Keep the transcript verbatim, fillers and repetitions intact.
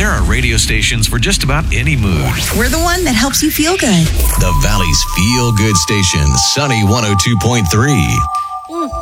There are radio stations for just about any mood. We're the one that helps you feel good. The Valley's Feel Good Station, Sunny one oh two point three.